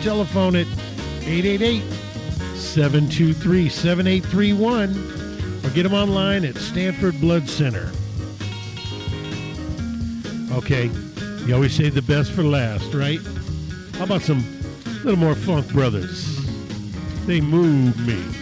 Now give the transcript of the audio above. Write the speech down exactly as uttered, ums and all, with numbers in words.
telephone at eight eight eight, seven two three, seven eight three one or get them online at Stanford Blood Center. Okay, you always say the best for last, right? How about some little more Funk Brothers? They move me.